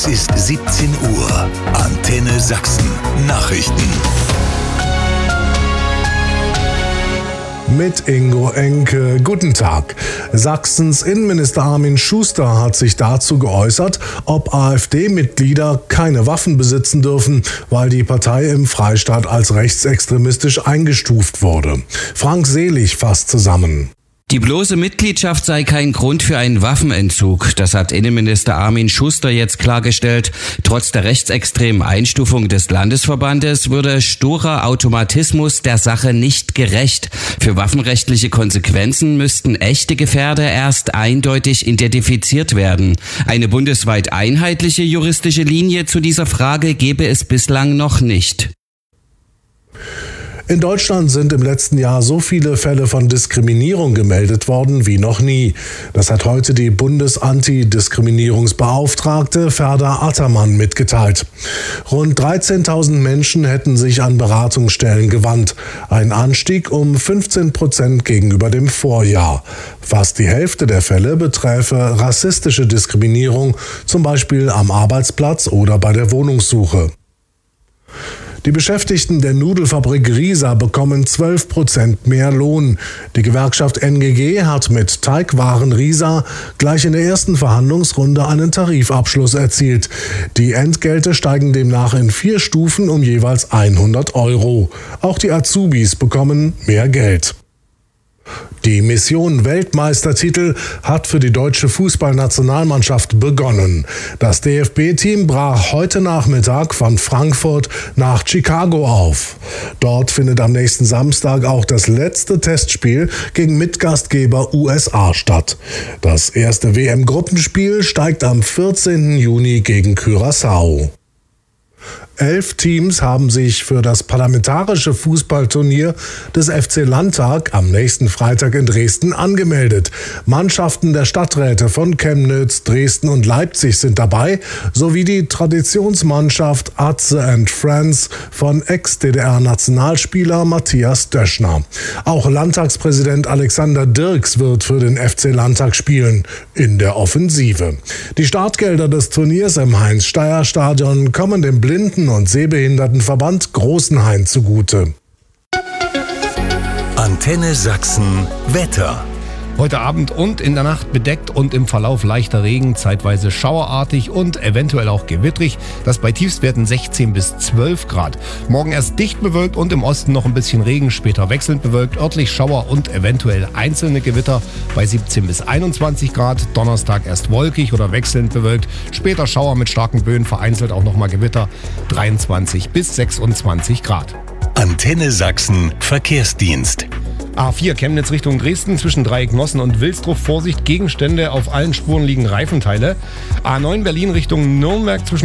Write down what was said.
Es ist 17 Uhr. Antenne Sachsen. Nachrichten. Mit Ingo Enke. Guten Tag. Sachsens Innenminister Armin Schuster hat sich dazu geäußert, ob AfD-Mitglieder keine Waffen besitzen dürfen, weil die Partei im Freistaat als rechtsextremistisch eingestuft wurde. Frank Selig fasst zusammen. Die bloße Mitgliedschaft sei kein Grund für einen Waffenentzug. Das hat Innenminister Armin Schuster jetzt klargestellt. Trotz der rechtsextremen Einstufung des Landesverbandes würde sturer Automatismus der Sache nicht gerecht. Für waffenrechtliche Konsequenzen müssten echte Gefährder erst eindeutig identifiziert werden. Eine bundesweit einheitliche juristische Linie zu dieser Frage gebe es bislang noch nicht. In Deutschland sind im letzten Jahr so viele Fälle von Diskriminierung gemeldet worden wie noch nie. Das hat heute die Bundesantidiskriminierungsbeauftragte Ferda Attermann mitgeteilt. Rund 13.000 Menschen hätten sich an Beratungsstellen gewandt. Ein Anstieg um 15% gegenüber dem Vorjahr. Fast die Hälfte der Fälle beträfe rassistische Diskriminierung, zum Beispiel am Arbeitsplatz oder bei der Wohnungssuche. Die Beschäftigten der Nudelfabrik Rieser bekommen 12% mehr Lohn. Die Gewerkschaft NGG hat mit Teigwaren Rieser gleich in der ersten Verhandlungsrunde einen Tarifabschluss erzielt. Die Entgelte steigen demnach in 4 Stufen um jeweils 100 €. Auch die Azubis bekommen mehr Geld. Die Mission Weltmeistertitel hat für die deutsche Fußballnationalmannschaft begonnen. Das DFB-Team brach heute Nachmittag von Frankfurt nach Chicago auf. Dort findet am nächsten Samstag auch das letzte Testspiel gegen Mitgastgeber USA statt. Das erste WM-Gruppenspiel steigt am 14. Juni gegen Curaçao. 11 Teams haben sich für das parlamentarische Fußballturnier des FC Landtag am nächsten Freitag in Dresden angemeldet. Mannschaften der Stadträte von Chemnitz, Dresden und Leipzig sind dabei, sowie die Traditionsmannschaft Atze & Friends von Ex-DDR-Nationalspieler Matthias Döschner. Auch Landtagspräsident Alexander Dirks wird für den FC Landtag spielen, in der Offensive. Die Startgelder des Turniers im Heinz-Steier-Stadion kommen dem Blinden- und Sehbehindertenverband Großenhain zugute. Antenne Sachsen Wetter. Heute Abend und in der Nacht bedeckt und im Verlauf leichter Regen, zeitweise schauerartig und eventuell auch gewittrig. Das bei Tiefstwerten 16 bis 12 Grad. Morgen erst dicht bewölkt und im Osten noch ein bisschen Regen, später wechselnd bewölkt, örtlich Schauer und eventuell einzelne Gewitter bei 17 bis 21 Grad. Donnerstag erst wolkig oder wechselnd bewölkt, später Schauer mit starken Böen, vereinzelt auch nochmal Gewitter, 23 bis 26 Grad. Antenne Sachsen Verkehrsdienst. A4 Chemnitz Richtung Dresden zwischen Dreiecknossen und Wilsdruff. Vorsicht, Gegenstände, auf allen Spuren liegen Reifenteile. A9 Berlin Richtung Nürnberg zwischen